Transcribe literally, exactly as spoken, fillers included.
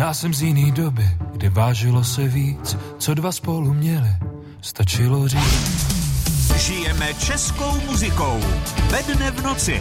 Já jsem z jiný doby, kdy vážilo se víc, co dva spolu měli, stačilo říct. Žijeme českou muzikou. Ve dne v noci.